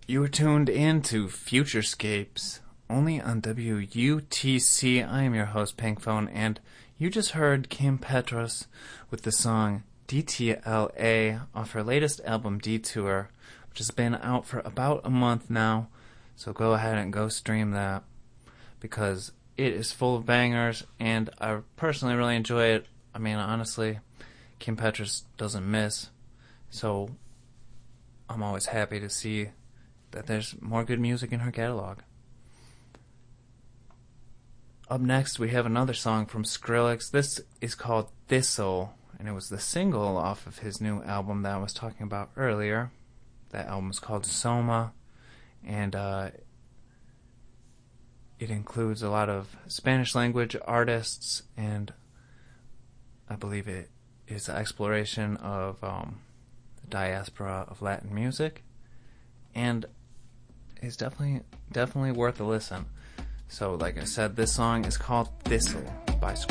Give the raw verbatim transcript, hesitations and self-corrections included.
You were tuned in to Futurescapes, only on W U T C. I am your host, Pinkphone, and you just heard Kim Petras with the song D T L A off her latest album, Detour, which has been out for about a month now, so go ahead and go stream that, because it is full of bangers, and I personally really enjoy it. I mean, honestly, Kim Petras doesn't miss, so I'm always happy to see that there's more good music in her catalog. Up next, we have another song from Skrillex. This is called Thistle, and it was the single off of his new album that I was talking about earlier. That album is called Soma, and uh, it includes a lot of Spanish language artists, and I believe it is an exploration of um, the diaspora of Latin music, and it's definitely definitely worth a listen. So, like I said, this song is called Thistle by Skrillex.